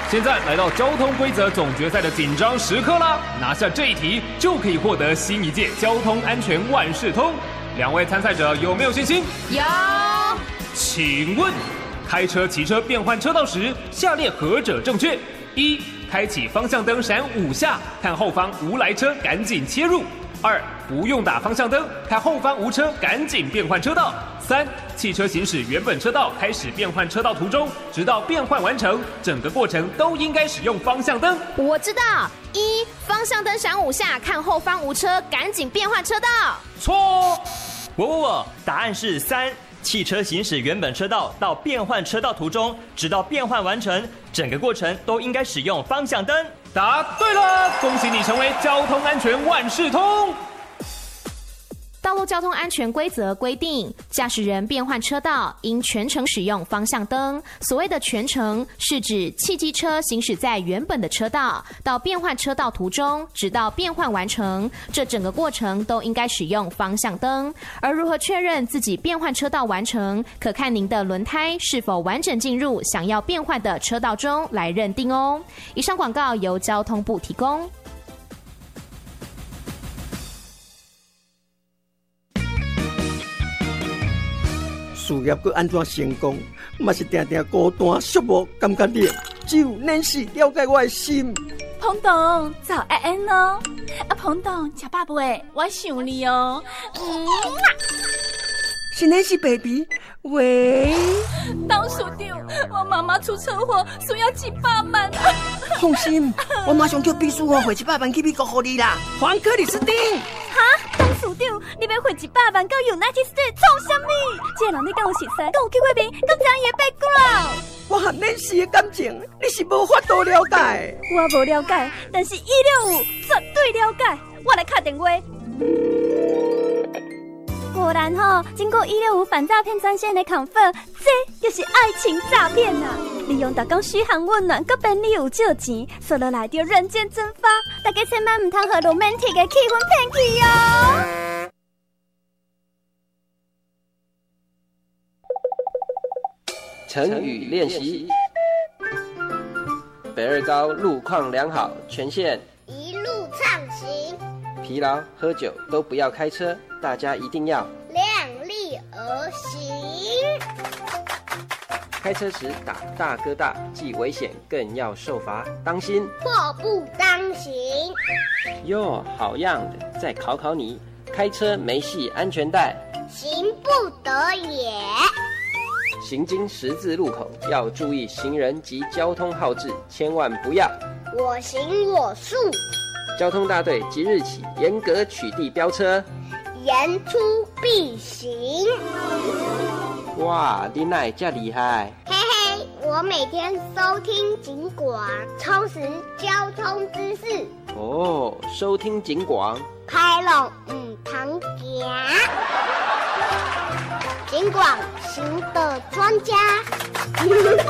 现在来到交通规则总决赛的紧张时刻啦！拿下这一题就可以获得新一届交通安全万事通。两位参赛者有没有信心？ 有。 请问，开车、骑车变换车道时，下列何者正确？1. 开启方向灯闪5下，看后方无来车赶紧切入。2. 不用打方向灯，看后方无车赶紧变换车道。3. 汽车行驶原本车道开始变换车道途中，直到变换完成，整个过程都应该使用方向灯。 我知道，1. 方向灯闪5下，看后方无车赶紧变换车道。 错。 答案是3。汽车行驶原本车道到变换车道途中，直到变换完成，整个过程都应该使用方向灯。 答对了，恭喜你成为交通安全万事通。 道路交通安全规则规定，驾驶人变换车道应全程使用方向灯。所谓的全程，是指汽机车行驶在原本的车道，到变换车道途中，直到变换完成，这整个过程都应该使用方向灯。而如何确认自己变换车道完成，可看您的轮胎是否完整进入想要变换的车道中来认定哦。以上广告由交通部提供。 事业要安怎成功，嘛是定定孤单寂寞，感觉你只有Nancy了解我的心。 彭董，早安安哦！彭董，吃饱未？我想你哦。 是Nancy baby， 喂。 董事长，我妈妈出车祸，需要700万。 放心，我马上叫秘书汇700万去美国给你啦。黄克里斯汀。 哈，董事长，你要汇100万到 United States 创什么？这个人你跟我熟悉，跟我去过面，跟怎也背过了。 我和Nancy的感情，你是无法度了解。 我无了解，但是165绝对了解。我来打电话。果然经过165反诈骗专线的confirm，这就是爱情诈骗啊！利用大家嘘寒问暖，佮便利有借钱，说落来就人间蒸发。大家千万唔通和 romantic 的气氛骗去哦。 成语练习：北二高路况良好，全线一路畅行。 疲劳、喝酒都不要开车，大家一定要量力而行。 开车时打大哥大，既危险更要受罚，当心祸不当行。 哟，好样的！再考考你，开车没系安全带， 行不得也。 行经十字路口要注意行人及交通号志，千万不要我行我素。 交通大队即日起严格取缔飙车， 言出必行。 哇，你哪这厉害？ 嘿嘿，我每天收听警广，充实交通知识。 哦，收听警广， 开路唔通行。警广行的专家。